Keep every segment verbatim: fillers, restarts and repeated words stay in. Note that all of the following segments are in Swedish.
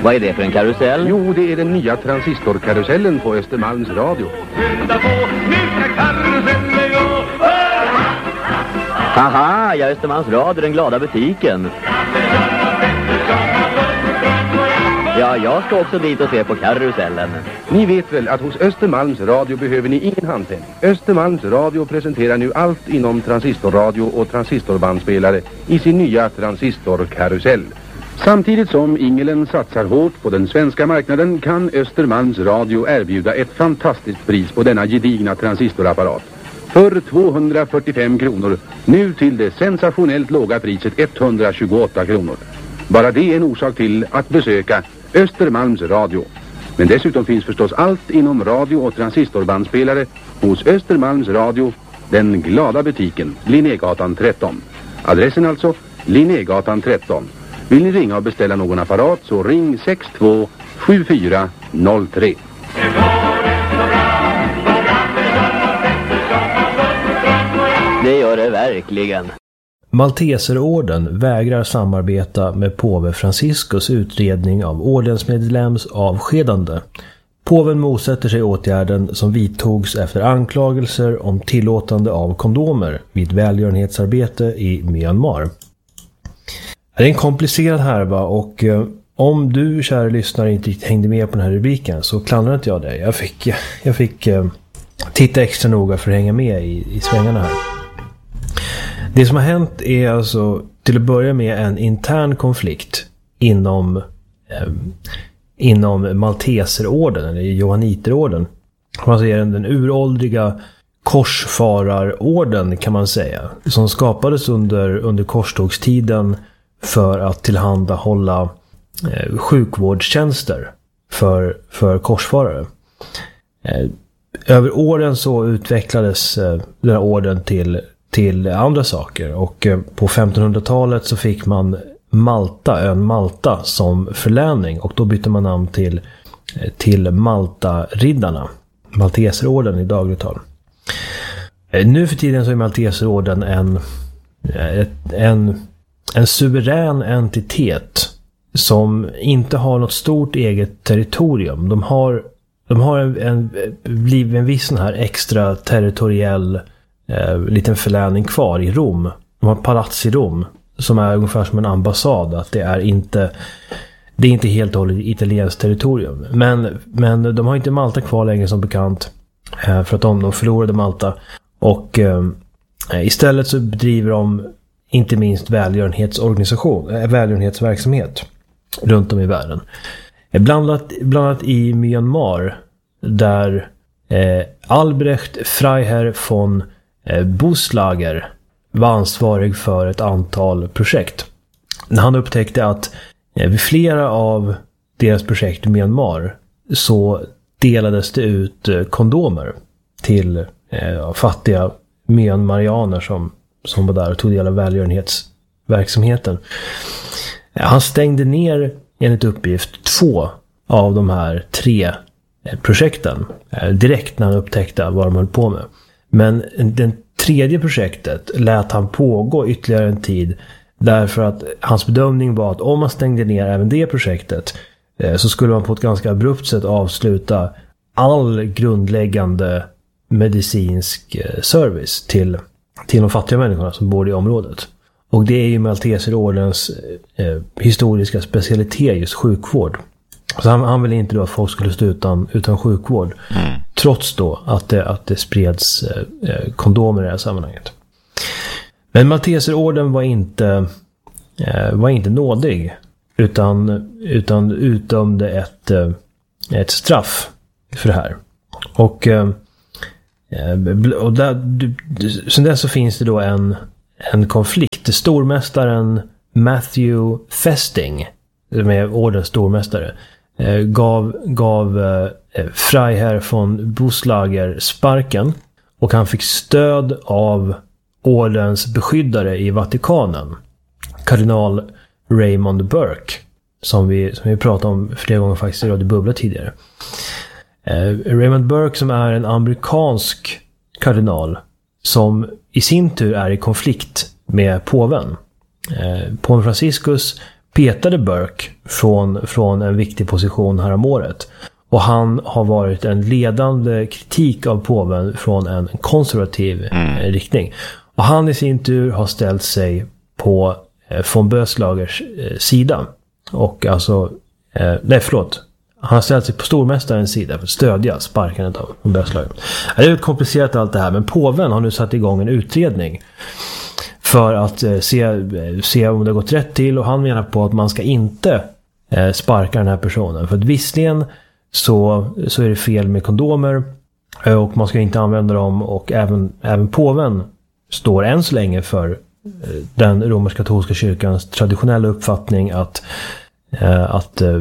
Vad är det för en karusell? Jo, det är den nya transistorkarusellen på Östermalms radio. Haha, ja, Östermalms radio, den glada butiken. Ja, jag ska också dit och se på karusellen. Ni vet väl att hos Östermalms radio behöver ni ingen handpenning. Östermalms radio presenterar nu allt inom transistorradio och transistorbandspelare i sin nya transistorkarusell. Samtidigt som Ingelen satsar hårt på den svenska marknaden kan Östermalms radio erbjuda ett fantastiskt pris på denna gedigna transistorapparat. För tvåhundrafyrtiofem kronor, nu till det sensationellt låga priset etthundratjugoåtta kronor. Bara det är en orsak till att besöka Östermalms radio. Men dessutom finns förstås allt inom radio- och transistorbandspelare hos Östermalms radio, den glada butiken, Linnégatan tretton. Adressen alltså, Linnégatan tretton. Vill ni ringa och beställa någon apparat så ring sex två sju fyra noll tre. Det gör det verkligen. Malteserorden vägrar samarbeta med påve Franciscus utredning av ordensmedlems avskedande. Påven motsätter sig åtgärden som vidtogs efter anklagelser om tillåtande av kondomer vid välgörenhetsarbete i Myanmar. Det är en komplicerad härva och eh, om du, kära lyssnare, inte hängde med på den här rubriken så klandrar inte jag dig. Jag fick, jag fick eh, titta extra noga för att hänga med i, i svängarna här. Det som har hänt är alltså till att börja med en intern konflikt inom, eh, inom Malteserorden eller Johanniterorden. Man säger den, den uråldriga korsfararorden kan man säga, som skapades under, under korstågstiden för att tillhandahålla eh, sjukvårdstjänster för, för korsfarare. Eh, över åren så utvecklades eh, den här orden till till andra saker och på femtonhundratalet så fick man Malta, ön Malta som förläning och då bytte man namn till, till Malta-riddarna, Malteserorden i dagligt tal. Nu för tiden så är Malteserorden en, en, en suverän entitet som inte har något stort eget territorium. De har, de har en, en, blivit en viss sån här extra territoriell Eh, liten förläning kvar i Rom. De har ett palats i Rom som är ungefär som en ambassad, att det är inte det är inte helt och hållet italienskt territorium. Men, men de har inte Malta kvar längre som bekant eh, för att de, de förlorade Malta och eh, istället så bedriver de inte minst välgörenhetsorganisation, äh, välgörenhetsverksamhet runt om i världen. Eh, blandat, blandat i Myanmar där eh, Albrecht Freiherr von Boslager var ansvarig för ett antal projekt. När han upptäckte att vid flera av deras projekt i Myanmar så delades det ut kondomer till eh, fattiga myanmarianer som, som var där och tog del av välgörenhetsverksamheten. Han stängde ner enligt uppgift två av de här tre projekten eh, direkt när han upptäckte vad de höll på med. Men det tredje projektet lät han pågå ytterligare en tid därför att hans bedömning var att om man stängde ner även det projektet eh, så skulle man på ett ganska abrupt sätt avsluta all grundläggande medicinsk eh, service till, till de fattiga människorna som bor i området. Och det är ju Malteserordens eh, historiska specialitet, just sjukvård. Så han, han ville inte då att folk skulle stå utan, utan sjukvård. Mm. Trots då att det, att det spreds eh, kondomer i det här sammanhanget. Men Malteserorden var inte, eh, var inte nådig. Utan, utan utdömde ett, eh, ett straff för det här. Och, eh, och där, sen dess så finns det då en, en konflikt. Stormästaren Matthew Festing, med ordens stormästare, gav, gav eh, Freiherr von Boslager sparken och han fick stöd av ordens beskyddare i Vatikanen, kardinal Raymond Burke, som vi, som vi pratade om flera gånger faktiskt i Radio Bubbla tidigare. Eh, Raymond Burke som är en amerikansk kardinal som i sin tur är i konflikt med påven. Eh, påven Franciscus petade Burke från, från en viktig position här om året. Och han har varit en ledande kritik av påven från en konservativ mm. riktning. Och han i sin tur har ställt sig på eh, von Böslagers eh, sida. Och alltså, eh, nej förlåt. Han har ställt sig på stormästarens sida för att stödja sparkandet av von Böslager. Det är ju komplicerat allt det här, men påven har nu satt igång en utredning för att eh, se, se om det har gått rätt till. Och han menar på att man ska inte eh, sparka den här personen. För att visserligen så, så är det fel med kondomer eh, och man ska inte använda dem. Och även, även påven står än så länge för eh, den romersk-katolska kyrkans traditionella uppfattning att, eh, att eh,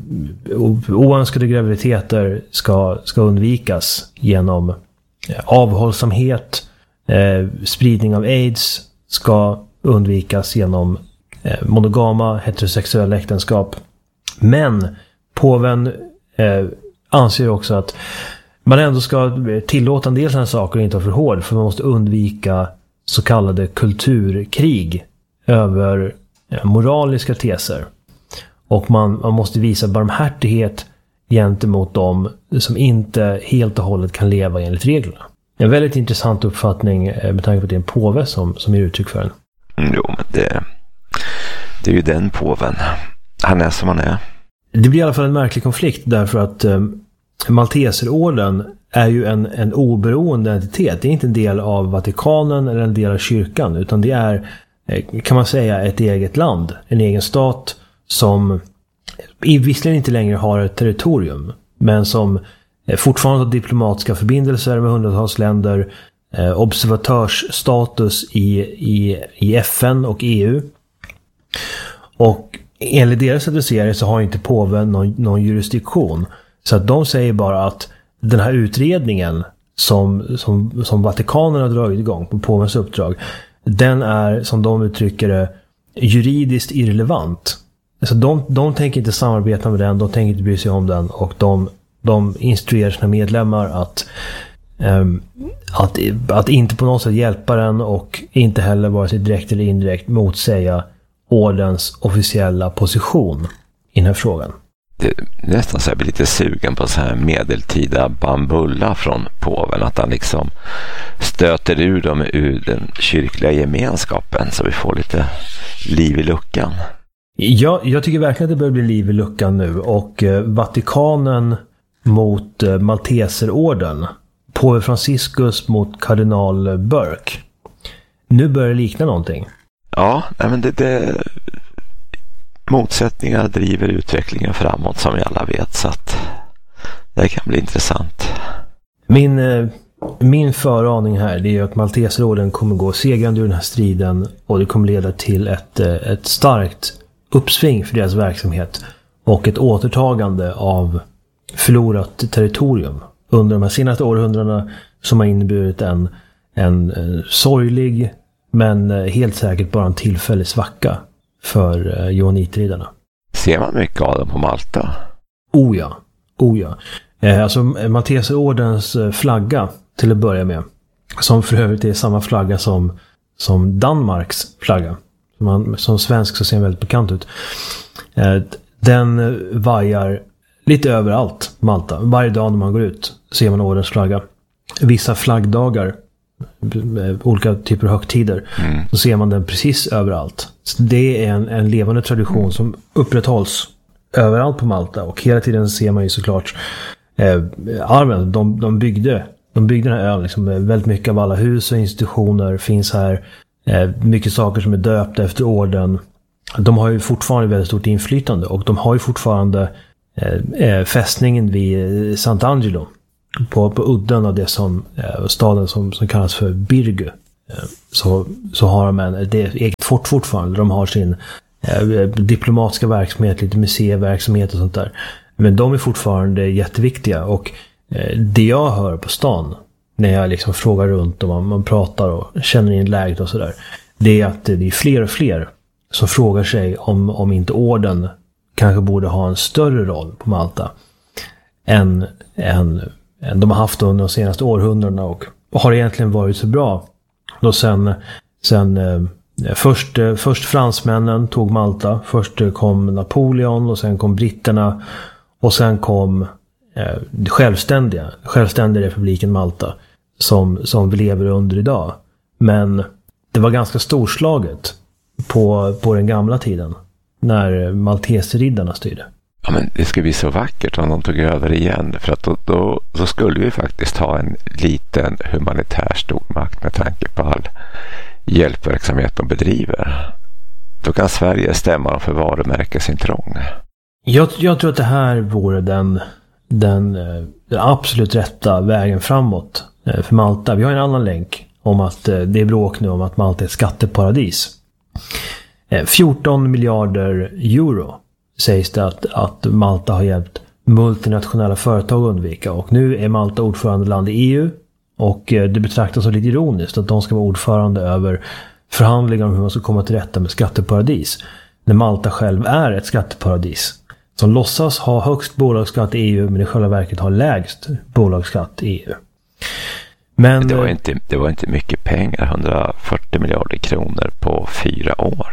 oönskade graviditeter ska, ska undvikas genom eh, avhållsamhet, eh, spridning av AIDS ska undvikas genom eh, monogama heterosexuella äktenskap. Men påven eh, anser också att man ändå ska tillåta en del sådana saker och inte vara för hård, för man måste undvika så kallade kulturkrig över eh, moraliska teser. Och man, man måste visa barmhärtighet gentemot dem som inte helt och hållet kan leva enligt reglerna. En väldigt intressant uppfattning med tanke på att det är en påve som, som ger uttryck för den. Mm, jo, men det, det är ju den påven. Han är som han är. Det blir i alla fall en märklig konflikt därför att eh, Malteserorden är ju en, en oberoende entitet. Det är inte en del av Vatikanen eller en del av kyrkan, utan det är, eh, kan man säga, ett eget land. En egen stat som visserligen inte längre har ett territorium, men som fortfarande har diplomatiska förbindelser med hundratals länder, eh, observatörsstatus i, i, i F N och E U. Och enligt deras adresserare så har inte påven någon, någon jurisdiktion. Så att de säger bara att den här utredningen som, som, som Vatikanen har dragit igång på påvens uppdrag, den är, som de uttrycker det, juridiskt irrelevant. Så de, de tänker inte samarbeta med den, de tänker inte bry sig om den, och de De instruerar sina medlemmar att, um, att, att inte på något sätt hjälpa den, och inte heller vare sig direkt eller indirekt motsäga ordens officiella position i den här frågan. Det är nästan så jag blir lite sugen på så här medeltida bambulla från påven, att han liksom stöter ur dem ur den kyrkliga gemenskapen så vi får lite liv i luckan. Ja, jag tycker verkligen att det börjar bli liv i luckan nu, och eh, Vatikanen mot eh, Malteserorden, påve Franciscus mot kardinal Burke. Nu börjar det likna någonting. Ja, men det, det motsättningar driver utvecklingen framåt, som vi alla vet, så att det kan bli intressant. Min, eh, min föraning här, det är att Malteserorden kommer gå segrande ur den här striden, och det kommer leda till ett, eh, ett starkt uppsving för deras verksamhet och ett återtagande av förlorat territorium under de här senaste århundradena, som har inneburit en, en, en sorglig men helt säkert bara en tillfällig svacka för eh, johanniterridarna. Ser man mycket av dem på Malta? Oh ja, oh ja. Eh, alltså Malteserordens flagga till att börja med, som för övrigt är samma flagga som, som Danmarks flagga. Som, man, som svensk så ser den väldigt bekant ut. Eh, den vajar lite överallt på Malta. Varje dag när man går ut ser man ordens flagga. Vissa flaggdagar, olika typer av högtider, mm. så ser man den precis överallt. Så det är en, en levande tradition mm. som upprätthålls överallt på Malta. Och hela tiden ser man ju såklart eh, arven. De, de, byggde, de byggde den här ön. Liksom, väldigt mycket av alla hus och institutioner finns här. Eh, mycket saker som är döpta efter orden. De har ju fortfarande väldigt stort inflytande, och de har ju fortfarande eh, fästningen vid Sant'Angelo på, på udden av det som eh, staden som, som kallas för Birgu. Eh, så, så har de en, det är eget fort fortfarande. De har sin eh, diplomatiska verksamhet, lite museiverksamhet och sånt där. Men de är fortfarande jätteviktiga, och eh, det jag hör på stan när jag liksom frågar runt och man, man pratar och känner in läget och sådär, det är att det är fler och fler som frågar sig om, om inte orden kanske borde ha en större roll på Malta än, än, än de har haft under de senaste århundradena, och, och har egentligen varit så bra då sen, sen Först, först fransmännen tog Malta, först kom Napoleon och sen kom britterna och sen kom eh, självständiga, självständiga republiken Malta som, som vi lever under idag. Men det var ganska storslaget på, på den gamla tiden när malteserriddarna styrde. Ja, men det skulle bli så vackert om de tog över igen, för att då, då, då skulle vi faktiskt ha en liten humanitär stormakt med tanke på all hjälpverksamhet de bedriver. Då kan Sverige stämma dem för varumärkesintrång. Jag, jag tror att det här vore den, den, den absolut rätta vägen framåt för Malta. Vi har en annan länk om att det är bråk nu om att Malta är ett skatteparadis. fjorton miljarder euro sägs det att, att Malta har hjälpt multinationella företag att undvika. Och nu är Malta ordförandeland i E U. Och det betraktas som lite ironiskt att de ska vara ordförande över förhandlingar om hur man ska komma till rätta med skatteparadis. När Malta själv är ett skatteparadis. Som låtsas ha högst bolagsskatt i E U men i själva verket har lägst bolagsskatt i E U. Men det var inte, det var inte mycket pengar, hundrafyrtio miljarder kronor på fyra år.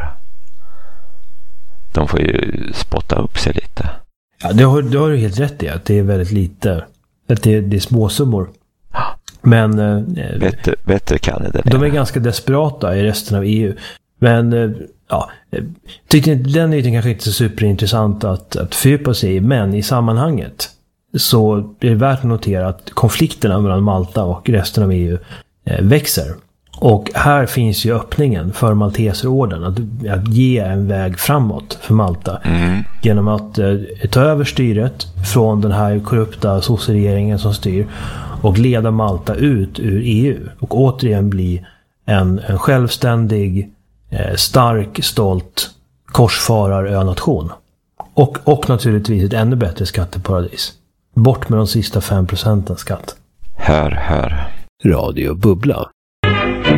De får ju spotta upp sig lite. Ja, det har, det har du helt rätt i, att det är väldigt lite. Att det, det är småsummor. Men eh, bättre, bättre kan det. De är ganska desperata i resten av E U. Men eh, ja, tyckte inte den är kanske inte så superintressant att, att fördjupa sig i. Men i sammanhanget så är det värt att notera att konflikterna mellan Malta och resten av E U eh, växer. Och här finns ju öppningen för Malteserorden att, att ge en väg framåt för Malta. Mm. Genom att eh, ta över styret från den här korrupta socialregeringen som styr och leda Malta ut ur E U och återigen bli en, en självständig, eh, stark, stolt korsfararönation. Och, och naturligtvis ett ännu bättre skatteparadis. Bort med de sista fem procenten skatt. Hör, hör. Radio Bubbla.